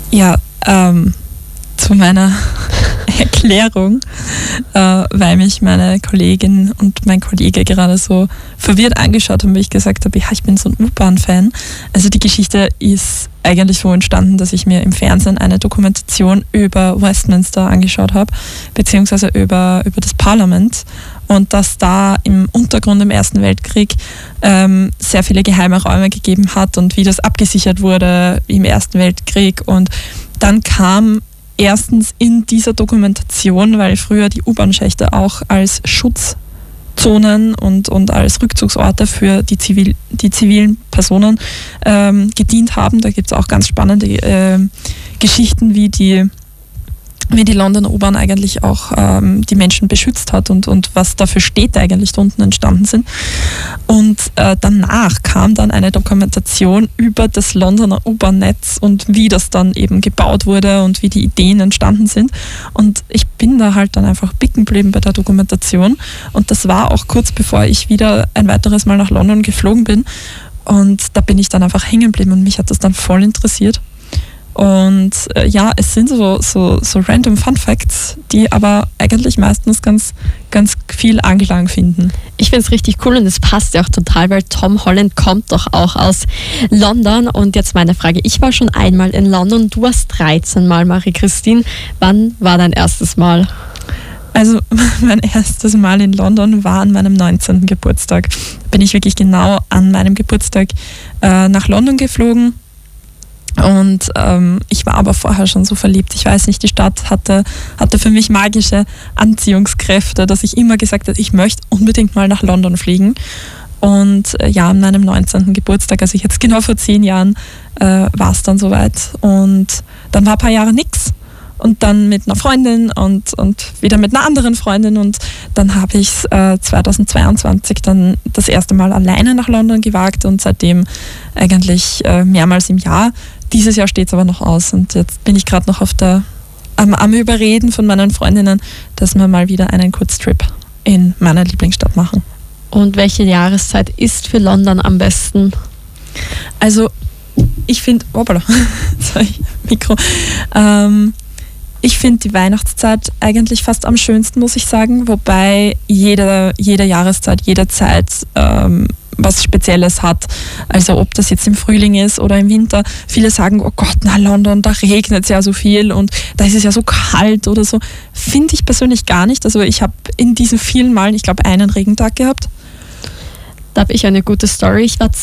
Ja, zu meiner Erklärung, weil mich meine Kollegin und mein Kollege gerade so verwirrt angeschaut haben, wie ich gesagt habe, ja, ich bin so ein U-Bahn-Fan. Also die Geschichte ist eigentlich so entstanden, dass ich mir im Fernsehen eine Dokumentation über Westminster angeschaut habe, beziehungsweise über das Parlament, und dass da im Untergrund im Ersten Weltkrieg sehr viele geheime Räume gegeben hat und wie das abgesichert wurde im Ersten Weltkrieg. Und dann kam erstens in dieser Dokumentation, weil früher die U-Bahn-Schächte auch als Schutzzonen und als Rückzugsorte für die zivilen Personen gedient haben. Da gibt es auch ganz spannende Geschichten, wie die Londoner U-Bahn eigentlich auch die Menschen beschützt hat und was da für Städte eigentlich da unten entstanden sind. Und danach kam dann eine Dokumentation über das Londoner U-Bahn-Netz und wie das dann eben gebaut wurde und wie die Ideen entstanden sind. Und ich bin da halt dann einfach bicken geblieben bei der Dokumentation. Und das war auch kurz bevor ich wieder ein weiteres Mal nach London geflogen bin. Und da bin ich dann einfach hängen geblieben und mich hat das dann voll interessiert. Und ja, es sind so random Fun Facts, die aber eigentlich meistens ganz, ganz viel Anklang finden. Ich finde es richtig cool und es passt ja auch total, weil Tom Holland kommt doch auch aus London. Und jetzt meine Frage, ich war schon einmal in London, du warst 13 Mal, Marie-Christine. Wann war dein erstes Mal? Also mein erstes Mal in London war an meinem 19. Geburtstag. Bin ich wirklich genau an meinem Geburtstag nach London geflogen. Und ich war aber vorher schon so verliebt. Ich weiß nicht, die Stadt hatte für mich magische Anziehungskräfte, dass ich immer gesagt habe, ich möchte unbedingt mal nach London fliegen. Und ja, an meinem 19. Geburtstag, also jetzt genau vor 10 Jahren, war es dann soweit. Und dann war ein paar Jahre nichts. Und dann mit einer Freundin und wieder mit einer anderen Freundin. Und dann habe ich es 2022 dann das erste Mal alleine nach London gewagt und seitdem eigentlich mehrmals im Jahr. Dieses Jahr steht es aber noch aus und jetzt bin ich gerade noch am Überreden von meinen Freundinnen, dass wir mal wieder einen Kurztrip in meiner Lieblingsstadt machen. Und welche Jahreszeit ist für London am besten? Also ich finde, Mikro. Ich finde die Weihnachtszeit eigentlich fast am schönsten, muss ich sagen, wobei jede Jahreszeit, jede Zeit was Spezielles hat. Also ob das jetzt im Frühling ist oder im Winter. Viele sagen, oh Gott, na London, da regnet es ja so viel und da ist es ja so kalt oder so. Finde ich persönlich gar nicht. Also ich habe in diesen vielen Malen, ich glaube, einen Regentag gehabt. Da habe ich eine gute Story. Ich war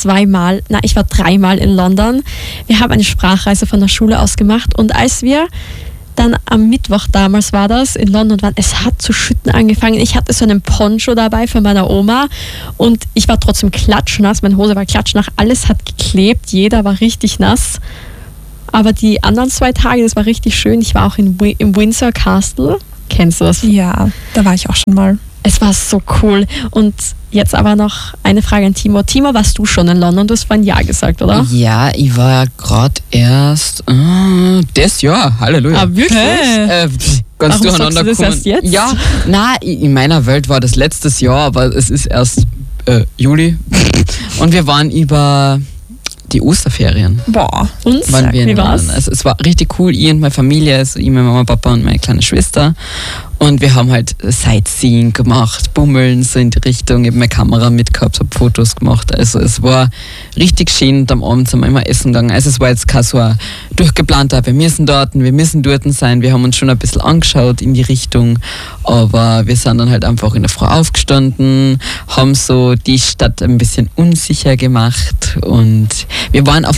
3-mal in London. Wir haben eine Sprachreise von der Schule aus gemacht und als wir dann am Mittwoch damals war das, in London waren, es hat zu schütten angefangen. Ich hatte so einen Poncho dabei von meiner Oma und ich war trotzdem klatschnass. Meine Hose war klatschnass, alles hat geklebt, jeder war richtig nass. Aber die anderen 2 Tage, das war richtig schön. Ich war auch im Windsor Castle. Kennst du das? Ja, da war ich auch schon mal. Es war so cool. Und jetzt aber noch eine Frage an Timo. Timo, warst du schon in London? Du hast vorhin Ja gesagt, oder? Ja, ich war gerade erst das Jahr. Halleluja. Ah, wirklich? Ganz warum durcheinander sagst du das erst jetzt? Ja, in meiner Welt war das letztes Jahr, aber es ist erst Juli. Und wir waren über die Osterferien. Boah. Und wie war's? Also es war richtig cool. Ich und meine Familie, also ich, meine Mama, Papa und meine kleine Schwester. Und wir haben halt Sightseeing gemacht, bummeln so in die Richtung, ich habe meine Kamera mitgehabt, habe Fotos gemacht. Also es war richtig schön und am Abend sind wir immer essen gegangen. Also es war jetzt kein so ein durchgeplanter, wir müssen dort sein. Wir haben uns schon ein bisschen angeschaut in die Richtung, aber wir sind dann halt einfach in der Früh aufgestanden, haben so die Stadt ein bisschen unsicher gemacht und wir waren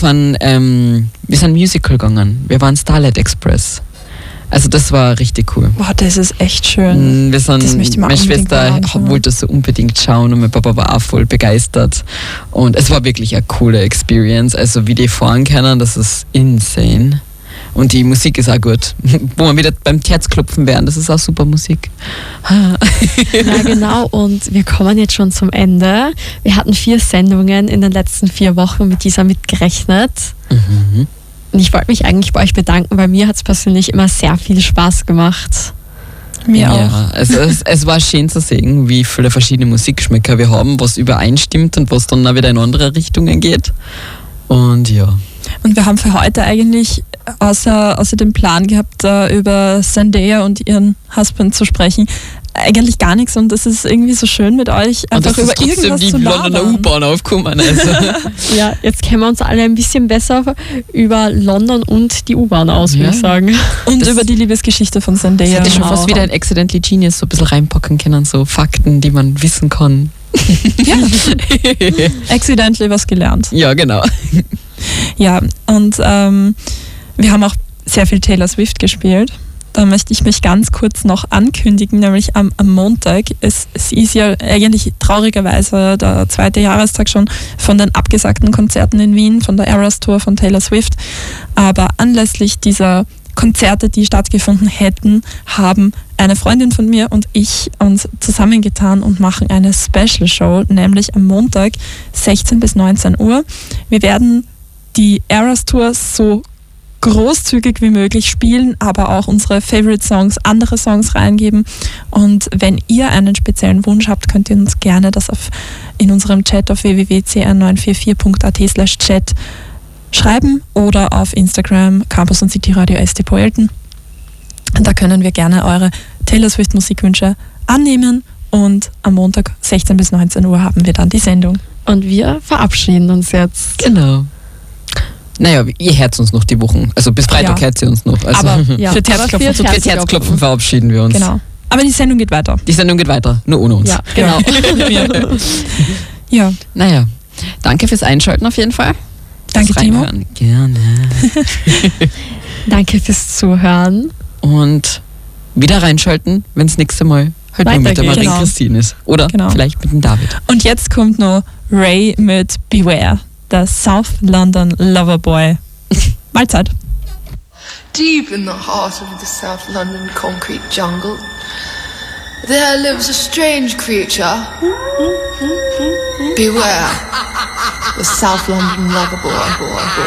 wir sind Musical gegangen. Wir waren Starlight Express. Also das war richtig cool. Boah, das ist echt schön. Meine Schwester wollte das so unbedingt schauen und mein Papa war auch voll begeistert. Und es war wirklich eine coole Experience. Also wie die fahren können, das ist insane. Und die Musik ist auch gut. Wo wir wieder beim Herzklopfen wären, das ist auch super Musik. Ja, genau. Und wir kommen jetzt schon zum Ende. Wir hatten 4 Sendungen in den letzten 4 Wochen mit dieser mitgerechnet. Mhm. Und ich wollte mich eigentlich bei euch bedanken, weil mir hat es persönlich immer sehr viel Spaß gemacht. Mir auch. Ja, es war schön zu sehen, wie viele verschiedene Musikgeschmäcker wir haben, was übereinstimmt und was dann auch wieder in andere Richtungen geht. Und ja. Und wir haben für heute eigentlich außer dem Plan gehabt, über Zendaya und ihren Husband zu sprechen. Eigentlich gar nichts und es ist irgendwie so schön mit euch einfach über irgendwas die zu Londoner labern. U-Bahn aufkommen. Also. Ja, jetzt kennen wir uns alle ein bisschen besser über London und die U-Bahn aus, würde Ja. ich sagen. Und Das- über die Liebesgeschichte von Zendaya. Das hätte schon fast Auch. wieder ein Accidentally Genius so ein bisschen reinpacken können, so Fakten, die man wissen kann. Ja. Accidentally was gelernt. Ja, genau. Ja, und wir haben auch sehr viel Taylor Swift gespielt. Da möchte ich mich ganz kurz noch ankündigen, nämlich am Montag. Es ist ja eigentlich traurigerweise der 2. Jahrestag schon von den abgesagten Konzerten in Wien, von der Eras Tour von Taylor Swift. Aber anlässlich dieser Konzerte, die stattgefunden hätten, haben eine Freundin von mir und ich uns zusammengetan und machen eine Special Show, nämlich am Montag 16 bis 19 Uhr. Wir werden die Eras Tour so großzügig wie möglich spielen, aber auch unsere Favorite Songs, andere Songs reingeben. Und wenn ihr einen speziellen Wunsch habt, könnt ihr uns gerne das in unserem Chat auf www.cr944.at/chat schreiben oder auf Instagram Campus und City Radio ST Poelten. Da können wir gerne eure Taylor Swift Musikwünsche annehmen und am Montag 16 bis 19 Uhr haben wir dann die Sendung. Und wir verabschieden uns jetzt. Genau. Naja, ihr hört uns noch die Wochen. Also bis Freitag Ja. hört ihr uns noch. Also Aber Ja, für Herzklopfen aber für tut fürs Herzklopfen verabschieden wir uns. Genau. Aber die Sendung geht weiter. Die Sendung geht weiter, nur ohne uns. Ja, genau. Ja, Naja, danke fürs Einschalten auf jeden Fall. danke Fürs Timo. Reinhören. Gerne. Danke fürs Zuhören. Und wieder reinschalten, wenn das nächste Mal halt nur mit der Weitergeht. Marie-Christine ist. Oder Genau. vielleicht mit dem David. Und jetzt kommt noch Ray mit Beware, der South London Loverboy. Mahlzeit. Deep in the heart of the South London concrete jungle, there lives a strange creature. Beware, the South London Loverboy.